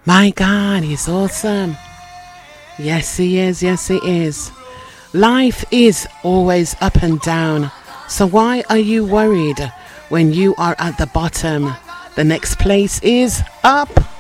My God, he's awesome. Yes, he is. Yes, he is. Life is always up and down. So why are you worried when you are at the bottom? The next place is up.